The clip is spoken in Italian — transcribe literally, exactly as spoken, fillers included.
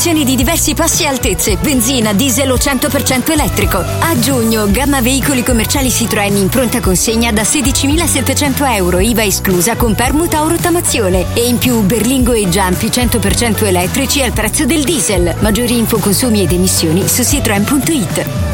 opzioni di diversi passi e altezze, benzina, diesel o cento per cento elettrico. A giugno, gamma veicoli commerciali Citroën in pronta consegna da sedicimilasettecento euro, I V A esclusa, con permuta o rottamazione. E in più Berlingo e Giampi cento per cento elettrici al prezzo del diesel. Maggiori info, consumi ed emissioni su citroen punto it.